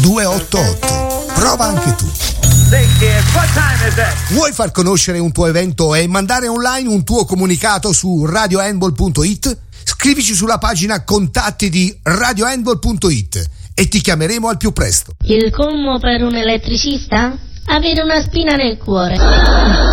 288. Prova anche tu. Vuoi far conoscere un tuo evento e mandare online un tuo comunicato su radiohandball.it? Scrivici sulla pagina contatti di radiohandball.it e ti chiameremo al più presto. Il colmo per un elettricista? Avere una spina nel cuore.